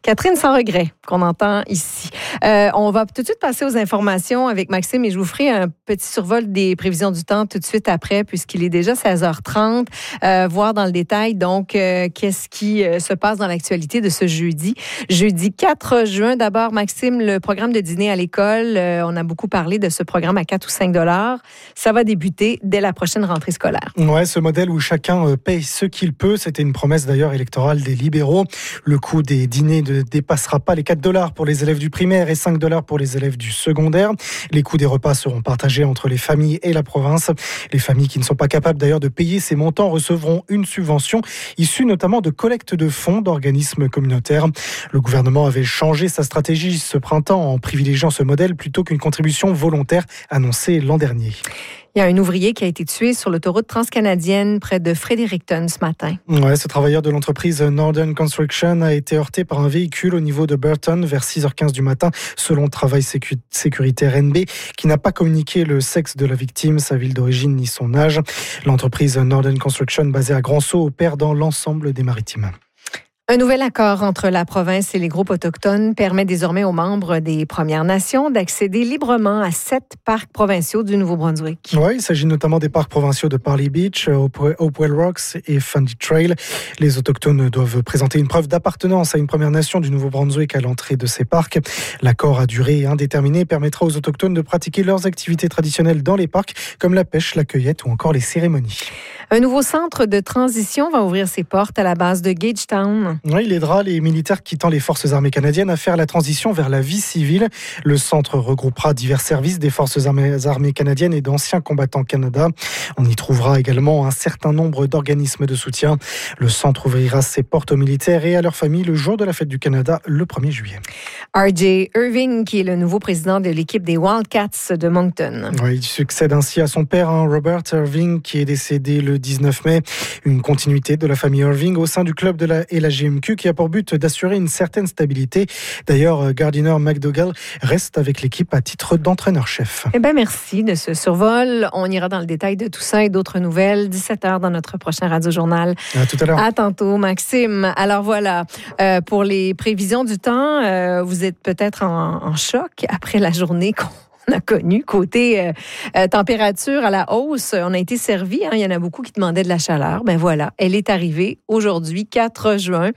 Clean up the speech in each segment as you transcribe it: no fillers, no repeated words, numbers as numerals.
Catherine sans regret qu'on entend ici. On va tout de suite passer aux informations avec Maxime et je vous ferai un petit survol des prévisions du temps tout de suite après puisqu'il est déjà 16h30. Voir dans le détail donc qu'est-ce qui se passe dans l'actualité de ce jeudi. Jeudi 4 juin, d'abord Maxime, le programme de dîner à l'école. On a beaucoup parlé de ce programme à 4 ou 5 $. Ça va débuter dès la prochaine rentrée scolaire. Ouais, ce modèle où chacun paye ce qu'il peut, c'était une promesse d'ailleurs électorale des libéraux. Le coût des dîners ne dépassera pas les 4 $ pour les élèves du primaire et 5 $ pour les élèves du secondaire. Les coûts des repas seront partagés entre les familles et la province. Les familles qui ne sont pas capables d'ailleurs de payer ces montants recevront une subvention issue notamment de collecte de fonds d'organismes communautaires. Le gouvernement avait changé sa stratégie ce printemps en privilégiant ce modèle plutôt qu'une contribution volontaire annoncée l'an dernier. Il y a un ouvrier qui a été tué sur l'autoroute transcanadienne près de Fredericton ce matin. Ouais, ce travailleur de l'entreprise Northern Construction a été heurté par un véhicule au niveau de Burton vers 6h15 du matin, selon Travail Sécuritaire NB, qui n'a pas communiqué le sexe de la victime, sa ville d'origine ni son âge. L'entreprise Northern Construction, basée à Grand-Sault, opère dans l'ensemble des Maritimes. Un nouvel accord entre la province et les groupes autochtones permet désormais aux membres des Premières Nations d'accéder librement à 7 parcs provinciaux du Nouveau-Brunswick. Oui, il s'agit notamment des parcs provinciaux de Parley Beach, Hopewell Rocks et Fundy Trail. Les autochtones doivent présenter une preuve d'appartenance à une Première Nation du Nouveau-Brunswick à l'entrée de ces parcs. L'accord à durée indéterminée permettra aux autochtones de pratiquer leurs activités traditionnelles dans les parcs, comme la pêche, la cueillette ou encore les cérémonies. Un nouveau centre de transition va ouvrir ses portes à la base de Gagetown. Oui, il aidera les militaires quittant les forces armées canadiennes à faire la transition vers la vie civile. Le centre regroupera divers services des forces armées canadiennes et d'anciens combattants Canada. On y trouvera également un certain nombre d'organismes de soutien. Le centre ouvrira ses portes aux militaires et à leurs familles le jour de la fête du Canada, le 1er juillet. R.J. Irving, qui est le nouveau président de l'équipe des Wildcats de Moncton. Oui, il succède ainsi à son père, Robert Irving, qui est décédé le 19 mai. Une continuité de la famille Irving au sein du club de la GMQ qui a pour but d'assurer une certaine stabilité. D'ailleurs, Gardiner McDougall reste avec l'équipe à titre d'entraîneur-chef. Eh bien, merci de ce survol. On ira dans le détail de tout ça et d'autres nouvelles. 17h dans notre prochain Radio-Journal. À tout à l'heure. À tantôt, Maxime. Alors voilà, pour les prévisions du temps, vous êtes peut-être en choc après la journée qu'on a connu. Côté température à la hausse, on a été servi. Il y en a beaucoup qui demandaient de la chaleur. Ben voilà, elle est arrivée aujourd'hui, 4 juin.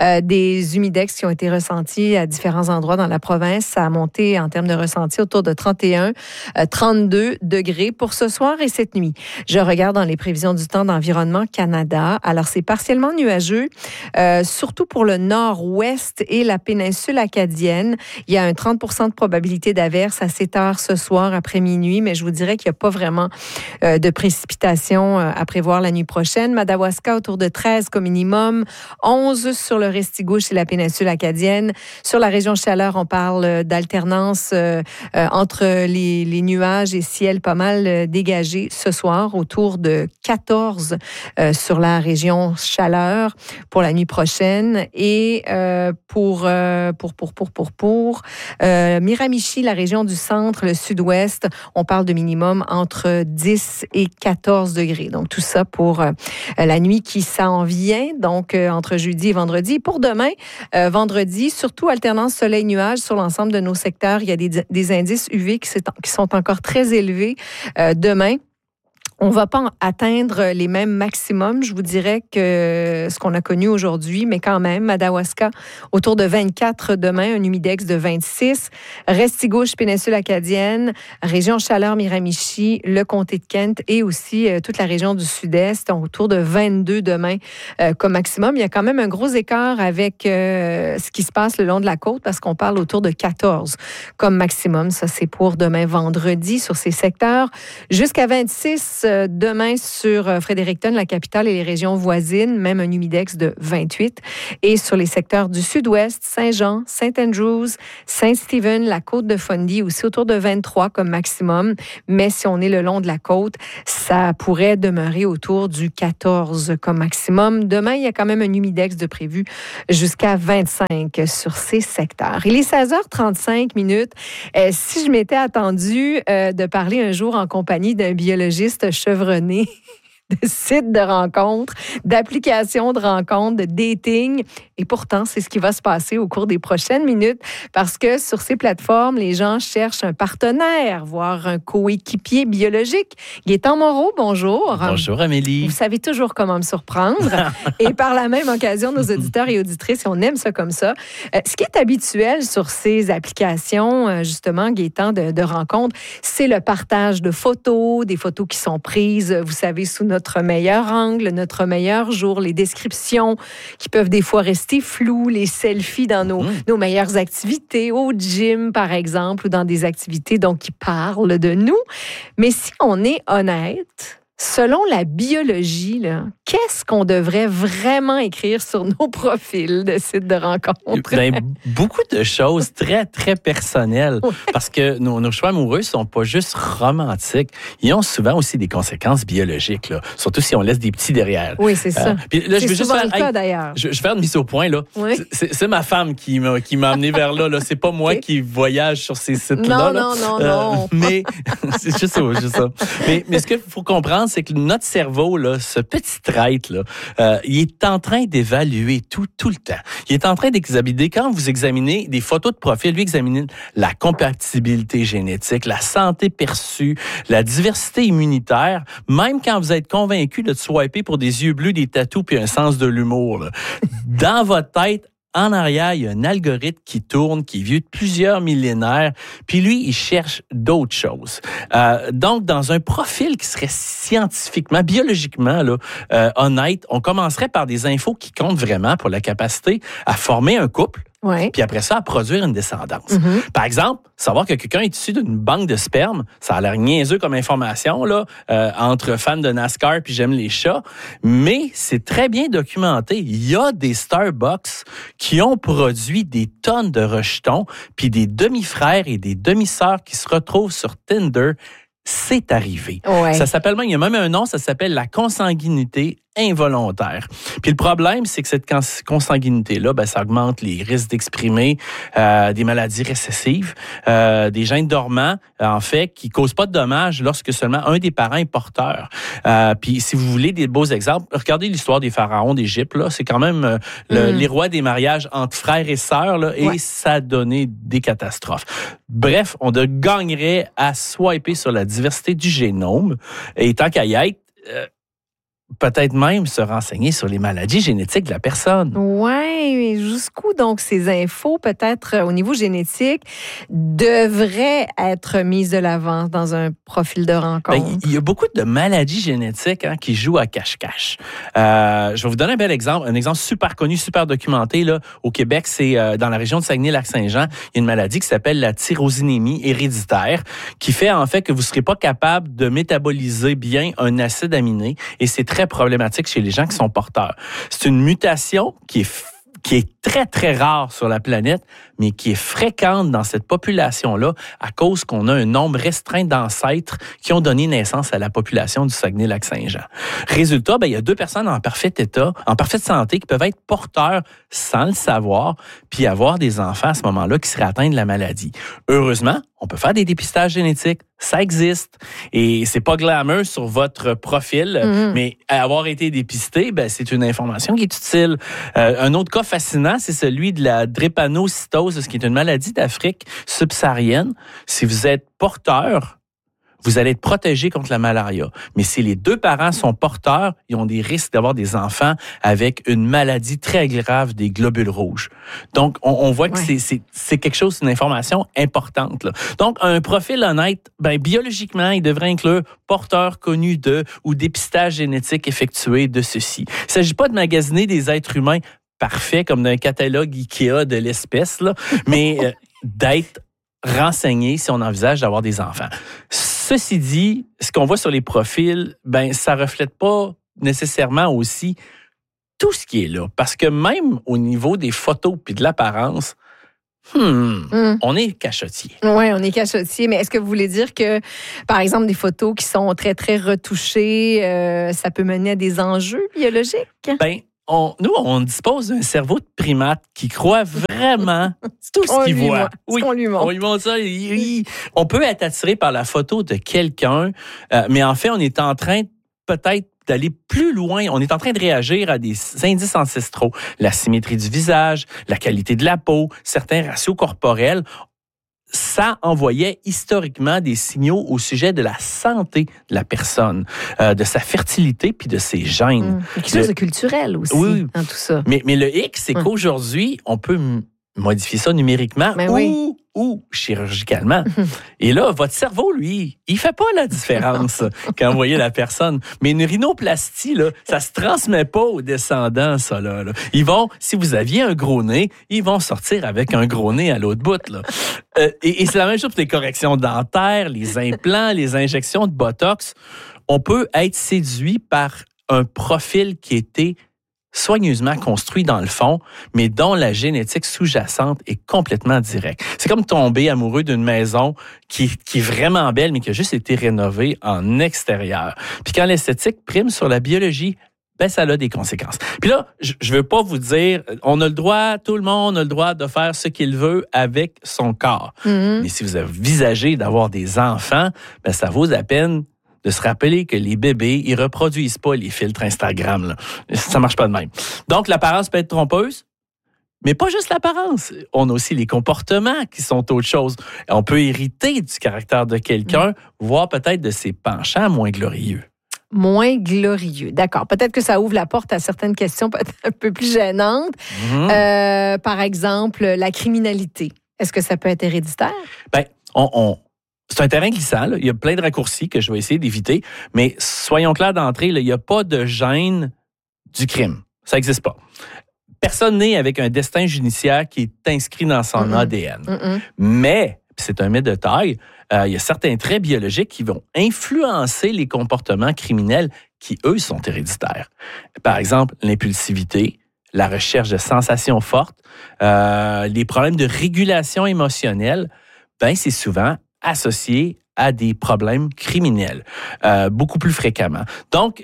Des humidex qui ont été ressentis à différents endroits dans la province. Ça a monté en termes de ressenti autour de 31, 32 degrés pour ce soir et cette nuit. Je regarde dans les prévisions du temps d'Environnement Canada. Alors, c'est partiellement nuageux, surtout pour le nord-ouest et la péninsule acadienne. Il y a un 30% de probabilité d'averse à 7 heures ce soir après minuit, mais je vous dirais qu'il n'y a pas vraiment de précipitations à prévoir la nuit prochaine. Madawaska autour de 13 comme minimum, 11 sur le Restigouche et la péninsule acadienne. Sur la région Chaleur, on parle d'alternance entre les nuages et ciel pas mal dégagé ce soir, autour de 14 sur la région Chaleur pour la nuit prochaine. Et pour Miramichi, la région du centre, le sud-ouest, on parle de minimum entre 10 et 14 degrés. Donc, tout ça pour la nuit qui s'en vient, donc entre jeudi et vendredi. Pour demain, vendredi, surtout alternance soleil-nuage sur l'ensemble de nos secteurs. Il y a des indices UV qui sont encore très élevés demain. On ne va pas atteindre les mêmes maximums, je vous dirais, que ce qu'on a connu aujourd'hui, mais quand même, Madawaska, autour de 24 demain, un humidex de 26. Restigouche, péninsule acadienne, région Chaleur, Miramichi, le comté de Kent et aussi toute la région du sud-est, autour de 22 demain comme maximum. Il y a quand même un gros écart avec ce qui se passe le long de la côte parce qu'on parle autour de 14 comme maximum. Ça, c'est pour demain vendredi sur ces secteurs. Jusqu'à 26 demain sur Fredericton, la capitale et les régions voisines, même un humidex de 28. Et sur les secteurs du sud-ouest, Saint-Jean, Saint-Andrews, Saint-Stephen, la côte de Fundy, aussi autour de 23 comme maximum. Mais si on est le long de la côte, ça pourrait demeurer autour du 14 comme maximum. Demain, il y a quand même un humidex de prévu jusqu'à 25 sur ces secteurs. Il est 16h35 minutes. Si je m'étais attendue de parler un jour en compagnie d'un biologiste chevronné, de sites de rencontres, d'applications de rencontres, de dating. Et pourtant, c'est ce qui va se passer au cours des prochaines minutes parce que sur ces plateformes, les gens cherchent un partenaire, voire un coéquipier biologique. Gaétan Moreau, bonjour. Bonjour, Amélie. Vous savez toujours comment me surprendre. Et par la même occasion, nos auditeurs et auditrices, on aime ça comme ça. Ce qui est habituel sur ces applications, justement, Gaétan, de rencontres, c'est le partage de photos, des photos qui sont prises, vous savez, sous notre meilleur angle, notre meilleur jour, les descriptions qui peuvent des fois rester floues, les selfies dans nos meilleures activités, au gym, par exemple, ou dans des activités donc, qui parlent de nous. Mais si on est honnête, selon la biologie, là, qu'est-ce qu'on devrait vraiment écrire sur nos profils de sites de rencontres? Ben, beaucoup de choses très, très personnelles. Parce que nos choix amoureux ne sont pas juste romantiques. Ils ont souvent aussi des conséquences biologiques, là. Surtout si on laisse des petits derrière. Oui, c'est ça. Puis là, c'est souvent le cas, d'ailleurs. Je vais faire une mise au point. Là. Oui. C'est ma femme qui m'a amené vers là. C'est pas moi qui voyage sur ces sites-là. Non. Mais c'est juste ça. Mais ce qu'il faut comprendre, c'est que notre cerveau, là, ce petit trait, là, il est en train d'évaluer tout le temps. Il est en train d'examiner, quand vous examinez des photos de profil, lui examine la compatibilité génétique, la santé perçue, la diversité immunitaire, même quand vous êtes convaincu de swiper pour des yeux bleus, des tatous puis un sens de l'humour. Là. Dans votre tête, en arrière, il y a un algorithme qui tourne, qui est vieux de plusieurs millénaires, puis lui, il cherche d'autres choses. Donc, dans un profil qui serait scientifiquement, biologiquement là, honnête, on commencerait par des infos qui comptent vraiment pour la capacité à former un couple, puis après ça, à produire une descendance. Mm-hmm. Par exemple, savoir que quelqu'un est issu d'une banque de sperme, ça a l'air niaiseux comme information, là, entre fans de NASCAR puis j'aime les chats, mais c'est très bien documenté. Il y a des Starbucks qui ont produit des tonnes de rejetons, puis des demi-frères et des demi-sœurs qui se retrouvent sur Tinder. C'est arrivé. Ça s'appelle même, il y a même un nom, ça s'appelle la consanguinité involontaire. Puis le problème, c'est que cette consanguinité-là, ça augmente les risques d'exprimer des maladies récessives, des gènes dormants, en fait, qui causent pas de dommages lorsque seulement un des parents est porteur. Puis si vous voulez des beaux exemples, regardez l'histoire des pharaons d'Égypte, là, c'est quand même les rois des mariages entre frères et sœurs, là, et ça a donné des catastrophes. Bref, on gagnerait à swiper sur la diversité du génome, et tant qu'à y être, peut-être même se renseigner sur les maladies génétiques de la personne. Oui, mais jusqu'où donc ces infos, peut-être au niveau génétique, devraient être mises de l'avant dans un profil de rencontre? Il y a beaucoup de maladies génétiques qui jouent à cache-cache. Je vais vous donner un exemple super connu, super documenté là, au Québec. C'est dans la région de Saguenay-Lac-Saint-Jean. Il y a une maladie qui s'appelle la tyrosinémie héréditaire qui fait en fait que vous ne serez pas capable de métaboliser bien un acide aminé et c'est très problématique chez les gens qui sont porteurs. C'est une mutation qui est très, très rare sur la planète, mais qui est fréquente dans cette population-là à cause qu'on a un nombre restreint d'ancêtres qui ont donné naissance à la population du Saguenay-Lac-Saint-Jean. Résultat, il y a 2 personnes en parfait état, en parfaite santé, qui peuvent être porteurs sans le savoir, puis avoir des enfants à ce moment-là qui seraient atteints de la maladie. Heureusement, on peut faire des dépistages génétiques, ça existe. Et c'est pas glamour sur votre profil, mais avoir été dépisté, c'est une information qui est utile. Un autre cas fascinant, c'est celui de la drépanocytose, ce qui est une maladie d'Afrique subsaharienne. Si vous êtes porteur, vous allez être protégé contre la malaria. Mais si les 2 parents sont porteurs, ils ont des risques d'avoir des enfants avec une maladie très grave des globules rouges. Donc, on voit que c'est quelque chose, une information importante, là. Donc, un profil honnête, biologiquement, il devrait inclure porteur connu de ou dépistage génétique effectué de ceci. Il ne s'agit pas de magasiner des êtres humains parfaits comme d'un catalogue IKEA de l'espèce, là, mais d'être renseigné si on envisage d'avoir des enfants. Ceci dit, ce qu'on voit sur les profils, ça reflète pas nécessairement aussi tout ce qui est là. Parce que même au niveau des photos puis de l'apparence, on est cachotier. Oui, on est cachotier. Mais est-ce que vous voulez dire que, par exemple, des photos qui sont très, très retouchées, ça peut mener à des enjeux biologiques? Nous, on dispose d'un cerveau de primate qui croit vraiment tout ce qu'il voit. On lui montre. On lui montre ça. On peut être attiré par la photo de quelqu'un, mais en fait, on est en train peut-être d'aller plus loin. On est en train de réagir à des indices ancestraux. La symétrie du visage, la qualité de la peau, certains ratios corporels. Ça envoyait historiquement des signaux au sujet de la santé de la personne, de sa fertilité puis de ses gènes. Quelque chose de culturel aussi dans tout ça. Mais le hic, c'est qu'aujourd'hui, on peut modifier ça numériquement ou chirurgicalement. Et là, votre cerveau, lui, il fait pas la différence quand vous voyez la personne. Mais une rhinoplastie, là, ça se transmet pas aux descendants, ça, là. Ils vont, si vous aviez un gros nez, ils vont sortir avec un gros nez à l'autre bout, là. Et c'est la même chose pour les corrections dentaires, les implants, les injections de Botox. On peut être séduit par un profil qui était soigneusement construit dans le fond, mais dont la génétique sous-jacente est complètement directe. C'est comme tomber amoureux d'une maison qui est vraiment belle, mais qui a juste été rénovée en extérieur. Puis quand l'esthétique prime sur la biologie, ben ça a des conséquences. Puis là, je veux pas vous dire, on a le droit, tout le monde a le droit de faire ce qu'il veut avec son corps. Mais si vous envisagez d'avoir des enfants, ben ça vaut la peine de se rappeler que les bébés, ils reproduisent pas les filtres Instagram, là. Ça marche pas de même. Donc, l'apparence peut être trompeuse, mais pas juste l'apparence. On a aussi les comportements qui sont autre chose. On peut hériter du caractère de quelqu'un, voire peut-être de ses penchants moins glorieux. Moins glorieux. D'accord. Peut-être que ça ouvre la porte à certaines questions peut-être un peu plus gênantes. Par exemple, la criminalité. Est-ce que ça peut être héréditaire? Bien, c'est un terrain glissant, là. Il y a plein de raccourcis que je vais essayer d'éviter, mais soyons clairs d'entrée, là, il n'y a pas de gène du crime. Ça n'existe pas. Personne n'est avec un destin judiciaire qui est inscrit dans son ADN. Mais, c'est un mythe de taille, il y a certains traits biologiques qui vont influencer les comportements criminels qui, eux, sont héréditaires. Par exemple, l'impulsivité, la recherche de sensations fortes, les problèmes de régulation émotionnelle, ben c'est souvent associé à des problèmes criminels, beaucoup plus fréquemment. Donc,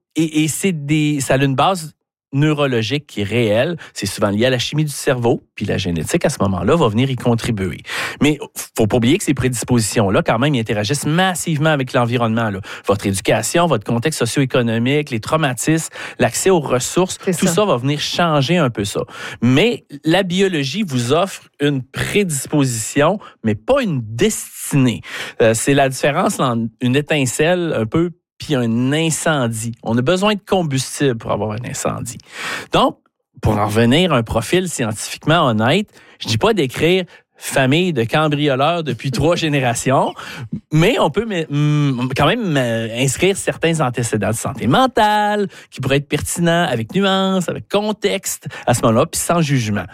ça a une base neurologique qui est réelle. C'est souvent lié à la chimie du cerveau, puis la génétique, à ce moment-là, va venir y contribuer. Mais faut pas oublier que ces prédispositions-là, quand même, ils interagissent massivement avec l'environnement, là. Votre éducation, votre contexte socio-économique, les traumatismes, l'accès aux ressources, tout ça va venir changer un peu ça. Mais la biologie vous offre une prédisposition, mais pas une destinée. C'est la différence entre une étincelle un peu puis un incendie. On a besoin de combustible pour avoir un incendie. Donc, pour en revenir à un profil scientifiquement honnête, je dis pas d'écrire famille de cambrioleurs depuis 3 générations, mais on peut quand même inscrire certains antécédents de santé mentale qui pourraient être pertinents, avec nuance, avec contexte, à ce moment-là, puis sans jugement.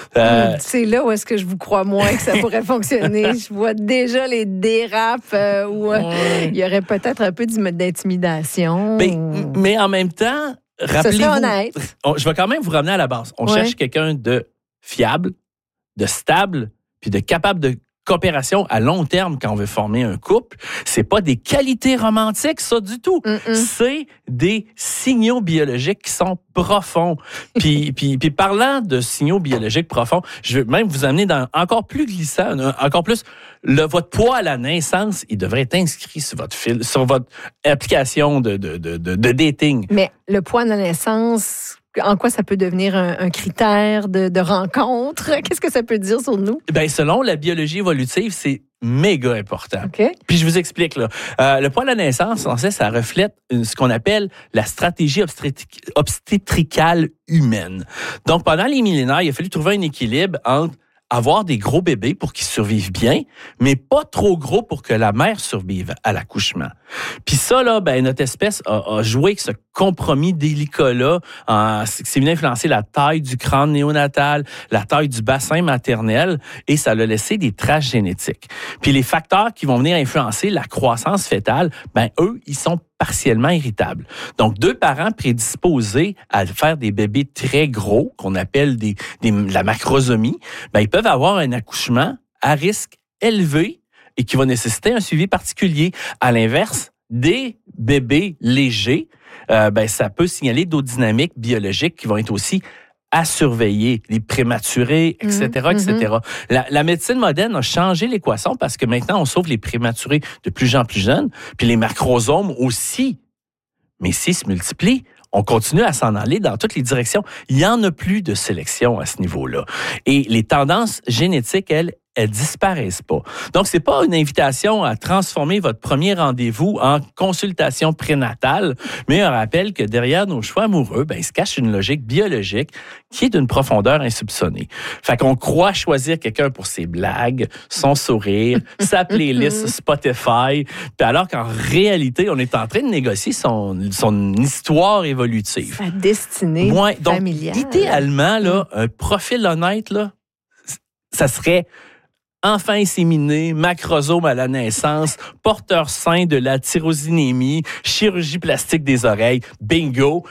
C'est là où est-ce que je vous crois moins que ça pourrait fonctionner. Je vois déjà les dérapes où il y aurait peut-être un peu d'intimidation. Mais en même temps, rappelez-vous... honnête. Je vais quand même vous ramener à la base. On cherche quelqu'un de fiable, de stable, puis de capable de coopération à long terme quand on veut former un couple. C'est pas des qualités romantiques, ça, du tout. C'est des signaux biologiques qui sont profonds. Puis parlant de signaux biologiques profonds, je veux même vous amener dans encore plus glissant, encore plus, votre poids à la naissance, il devrait être inscrit sur votre application de dating. Mais le poids à la naissance... En quoi ça peut devenir un critère de rencontre? Qu'est-ce que ça peut dire sur nous? Bien, selon la biologie évolutive, c'est méga important. Okay. Puis je vous explique, là. Le poids à la naissance, en fait, ça reflète ce qu'on appelle la stratégie obstétricale humaine. Donc, pendant les millénaires, il a fallu trouver un équilibre entre avoir des gros bébés pour qu'ils survivent bien, mais pas trop gros pour que la mère survive à l'accouchement. Puis ça, là, ben, notre espèce a joué avec ce compromis délicat-là. C'est venu influencer la taille du crâne néonatal, la taille du bassin maternel, et ça a laissé des traces génétiques. Puis les facteurs qui vont venir influencer la croissance fœtale, ben, eux, ils sont partiellement héritables. Donc, 2 parents prédisposés à faire des bébés très gros, qu'on appelle la macrosomie, ben, ils peuvent avoir un accouchement à risque élevé et qui va nécessiter un suivi particulier. À l'inverse, des bébés légers, ben, ça peut signaler d'autres dynamiques biologiques qui vont être aussi à surveiller, les prématurés, etc., etc. La médecine moderne a changé l'équation parce que maintenant, on sauve les prématurés de plus en plus jeunes, puis les macrosomes aussi mais s'ils se multiplient, on continue à s'en aller dans toutes les directions. Il n'y en a plus de sélection à ce niveau-là. Et les tendances génétiques, elles disparaissent pas. Donc, c'est pas une invitation à transformer votre premier rendez-vous en consultation prénatale, mais un rappel que derrière nos choix amoureux, il se cache une logique biologique qui est d'une profondeur insoupçonnée. Fait qu'on croit choisir quelqu'un pour ses blagues, son sourire, sa playlist Spotify, puis alors qu'en réalité, on est en train de négocier son histoire évolutive. Sa destinée familiale. Donc, idéalement, là, un profil honnête, là, ça serait enfant inséminé, macrosome à la naissance, porteur sain de la tyrosinémie, chirurgie plastique des oreilles, bingo.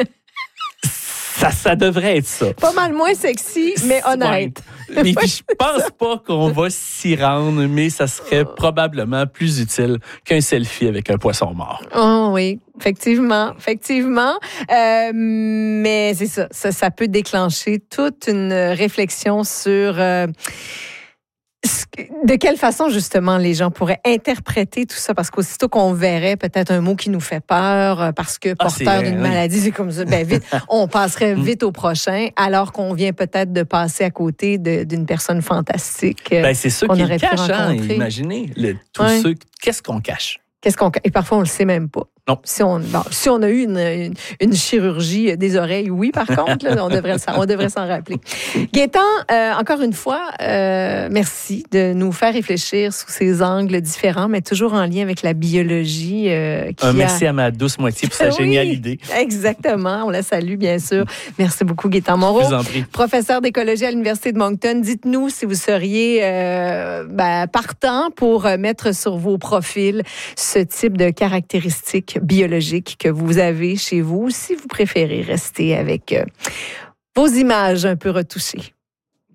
Ça devrait être ça. Pas mal moins sexy, mais honnête. Ouais. Et puis, je pense pas qu'on va s'y rendre, mais ça serait probablement plus utile qu'un selfie avec un poisson mort. Oh oui, effectivement. Mais c'est ça. Ça peut déclencher toute une réflexion sur... de quelle façon, justement, les gens pourraient interpréter tout ça? Parce qu'aussitôt qu'on verrait peut-être un mot qui nous fait peur, parce que porteur d'une maladie, c'est comme ça, vite, on passerait vite au prochain, alors qu'on vient peut-être de passer à côté d'une personne fantastique. C'est ceux qui le cachent, imaginez. Ceux, qu'est-ce qu'on cache? Et parfois, on le sait même pas. Non. Si on a eu une chirurgie des oreilles, oui, par contre, là, on devrait s'en rappeler. Gaétan, encore une fois, merci de nous faire réfléchir sous ces angles différents, mais toujours en lien avec la biologie. Merci à ma douce moitié pour sa géniale idée. Exactement, on la salue, bien sûr. Merci beaucoup, Gaétan Moreau. Je vous en prie. Professeur d'écologie à l'Université de Moncton. Dites-nous si vous seriez partant pour mettre sur vos profils ce type de caractéristiques biologique que vous avez chez vous, si vous préférez rester avec vos images un peu retouchées.